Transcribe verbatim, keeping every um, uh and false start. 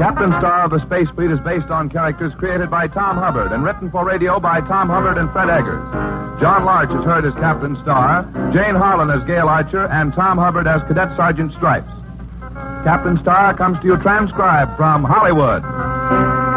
Captain Star of the Space Fleet is based on characters created by Tom Hubbard and written for radio by Tom Hubbard and Fred Eggers. John Larch is heard as Captain Star, Jane Harlan as Gail Archer, and Tom Hubbard as Cadet Sergeant Stripes. Captain Star comes to you transcribed from Hollywood.